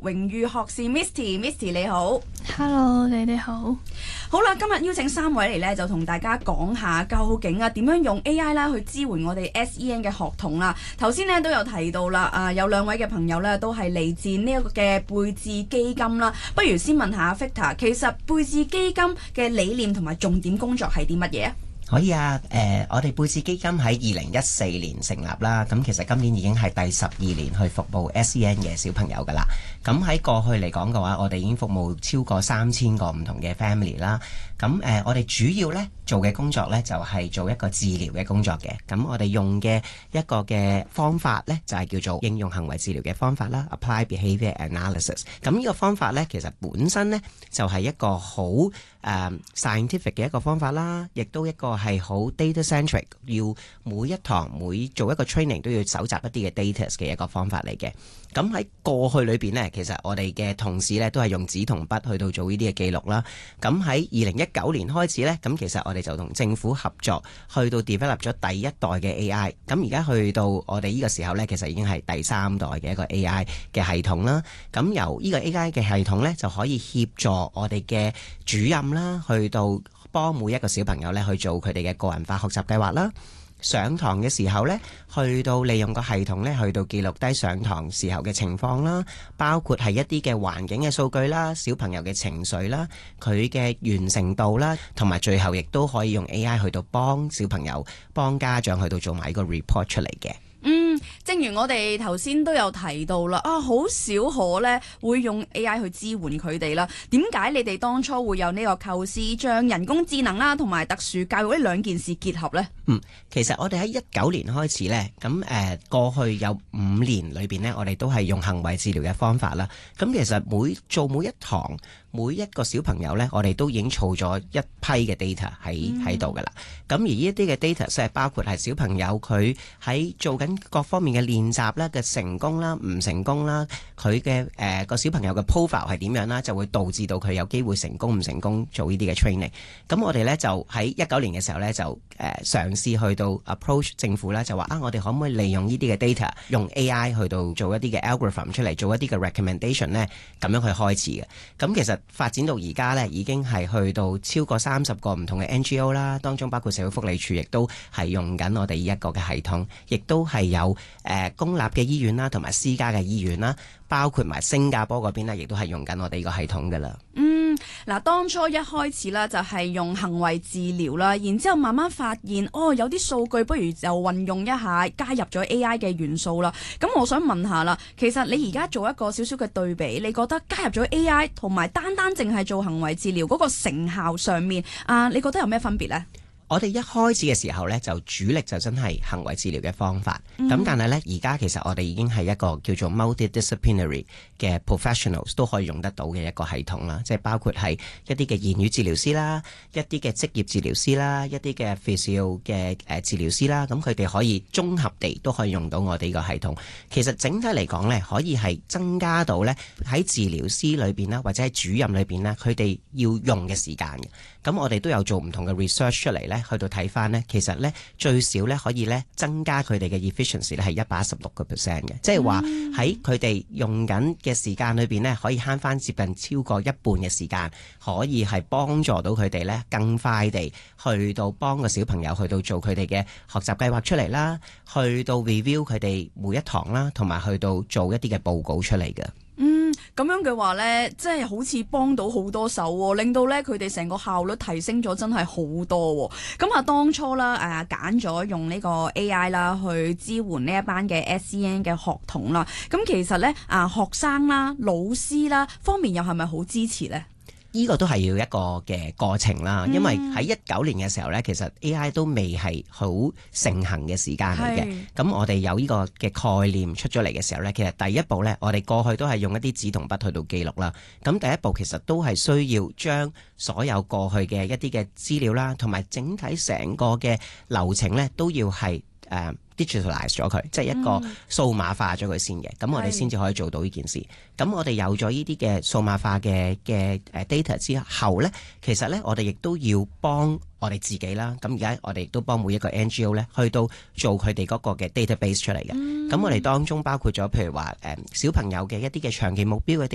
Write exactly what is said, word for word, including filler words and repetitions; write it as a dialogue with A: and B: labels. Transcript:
A: 榮譽學士 Misty，Misty 你好。
B: Hello， 你哋好。
A: 好啦，今日邀請三位嚟咧，就同大家講下究竟啊點樣用 A I 啦去支援我哋 S E N 嘅學童啦。頭先咧都有提到啦，啊有兩位嘅朋友咧都係嚟自呢一個嘅貝智基金啦。不如先問下 Victor， 其實貝智基金嘅理念同埋重點工作係啲乜嘢啊？
C: 可以啊，誒、呃，我哋貝智基金喺二零一四年成立啦，咁其實今年已經係第十二年去服務 S E N 嘅小朋友噶啦。咁喺過去嚟講嘅話，我哋已經服務超過三千個唔同嘅 family 啦。咁誒、呃，我哋主要咧做嘅工作咧就係、是、做一個治療嘅工作嘅。咁我哋用嘅一個嘅方法咧就係、是、叫做應用行為治療嘅方法啦 ，Apply Behavior Analysis。咁呢個方法咧其實本身咧就係、是、一個好誒、呃、scientific 嘅一個方法啦，亦都一個係好 data centric， 要每一堂每做一個 training 都要搜集一啲嘅 data 嘅一個方法嚟嘅。咁喺過去裏邊呢，其實我哋嘅同事呢都係用紙同筆去到做呢啲嘅記錄啦。咁喺二零一九年開始呢，咁其實我哋就同政府合作，去到 develop 咗第一代嘅 A I。咁而家去到我哋呢個時候呢，其實已經係第三代嘅一個 A I 嘅系統啦。咁由呢個 A I 嘅系統呢，就可以協助我哋嘅主任啦，去到幫每一個小朋友呢去做佢哋嘅個人化學習計劃啦。上堂嘅時候呢，去到利用個系統呢，去到記錄低上堂時候嘅情況啦，包括係一啲嘅環境嘅數據啦，小朋友嘅情緒啦，佢嘅完成度啦，同埋最後亦都可以用 A I 去到幫小朋友、幫家長去到做埋個 report 出嚟嘅。
A: 嗯，正如我哋頭先都有提到啦，啊，好少可咧會用 A I 去支援佢哋啦。點解你哋當初會有呢個構思，將人工智能啦同埋特殊教育呢兩件事結合呢？
C: 嗯，其實我哋喺一九年開始呢，咁誒、呃、過去有五年裏邊呢，我哋都係用行為治療嘅方法啦。咁其實每做每一堂，每一個小朋友呢，我哋都已經儲咗一批嘅 data 喺喺度噶啦。咁、嗯、而呢一啲嘅 data 即係包括係小朋友佢喺做緊各方面嘅練習啦嘅成功啦、唔成功啦，佢嘅誒個小朋友嘅 profile 係點樣啦，就會導致到佢有機會成功唔成功做呢啲嘅 training。咁我哋呢，就喺一九年嘅時候呢，就誒、呃、嘗試去到 approach 政府啦，就話啊，我哋可唔可以利用呢啲嘅 data， 用 A I 去到做一啲嘅 algorithm 出嚟，做一啲嘅 recommendation 呢，咁樣去開始嘅。咁其實發展到而家呢，已經係去到超過三十個唔同嘅 N G O 啦，當中包括社會福利署，亦都係用緊我哋呢一個嘅系統，亦都係有誒、呃、公立嘅醫院啦，同埋私家嘅醫院啦，包括埋新加坡嗰邊呢，亦都係用緊我哋呢個系統噶啦。
A: 嗯，嗱，當初一開始啦，就係用行為治療啦，然之後慢慢發現，哦，有啲數據不如就運用一下，加入咗 A I 嘅元素啦。咁我想問下啦，其實你而家做一個少少嘅對比，你覺得加入咗 A I 同埋單單淨係做行為治療嗰個成效上面，啊，你覺得有咩分別呢？
C: 我哋一開始嘅時候呢，就主力就真係行為治療嘅方法。咁、嗯、但係呢，而家其實我哋已經係一個叫做 multidisciplinary 嘅 professionals 都可以用得到嘅一個系統啦。即係包括係一啲嘅言語治療師啦，一啲嘅職業治療師啦，一啲嘅 physio 嘅誒治療師啦。咁佢哋可以綜合地都可以用到我哋呢個系統。其實整體嚟講呢，可以係增加到呢喺治療師裏邊啦，或者喺主任裏邊呢，佢哋要用嘅時間嘅。咁我哋都有做唔同嘅 research 出嚟呢，去到睇翻呢，其實呢，最少呢可以呢增加佢哋嘅 efficiency 呢係一百一十六個 percent 嘅，即係話喺佢哋用緊嘅時間裏邊呢，可以慳翻接近超過一半嘅時間，可以係幫助到佢哋呢更快地去到幫個小朋友去到做佢哋嘅學習計劃出嚟啦，去到 review 佢哋每一堂啦，同埋去到做一啲嘅報告出嚟嘅。
A: 嗯，咁樣嘅話呢，即係好似幫到好多手喎，令到呢佢哋成個效率提升咗，真係好多喎。咁啊，當初啦，誒揀咗用呢個 A I 啦去支援呢一班嘅 S E N 嘅學童啦。咁其實呢，啊學生啦、老師啦方面又係咪好支持呢？
C: 呢個都係要一個嘅過程啦，因為喺一九年嘅時候呢，其實 A I 都未係好盛行嘅時間嚟嘅。咁我哋有呢個嘅概念出咗嚟嘅時候呢，其實第一步呢，我哋過去都係用一啲紙同筆去到記錄啦。咁第一步其實都係需要將所有過去嘅一啲嘅資料啦，同埋整體成個嘅流程呢，都要係誒、uh, digitalize 咗佢，即係一個數碼化咗佢先嘅，咁、嗯、我哋先至可以做到呢件事。咁我哋有咗呢啲嘅數碼化嘅嘅誒 data 之後呢，其實呢，我哋亦都要幫我哋自己啦。咁而家我哋亦都幫每一個 N G O 呢去到做佢哋嗰個嘅 database 出嚟嘅。咁、嗯、我哋當中包括咗譬如話誒小朋友嘅一啲嘅長期目標嘅